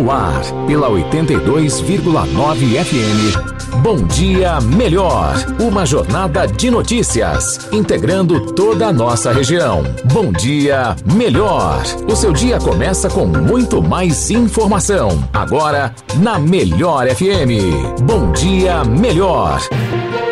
No ar, pela 82,9 FM. Bom Dia Melhor. Uma jornada de notícias, integrando toda a nossa região. Bom Dia Melhor. O seu dia começa com muito mais informação. Agora, na Melhor FM. Bom Dia Melhor.